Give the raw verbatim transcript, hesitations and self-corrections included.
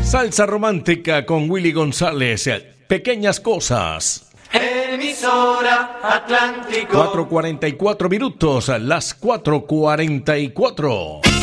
Salsa romántica con Willy González. Pequeñas cosas. Emisora Atlántico. cuatro cuarenta y cuatro minutos, las cuatro cuarenta y cuatro.